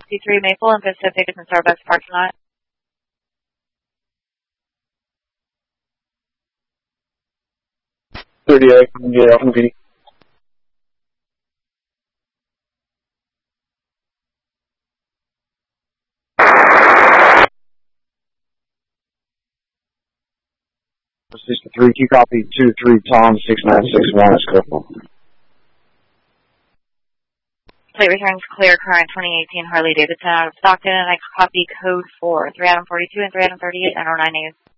63 Maple and Pacific is in Starbucks parking lot. Yeah, I'm good. This is 3, Q copy 2-3, Tom 6961 is Corporal. Plate returns clear, current 2018 Harley Davidson out of Stockton, and I copy code 4, 3 Adam 42 and 3 Adam 38, and 09 News.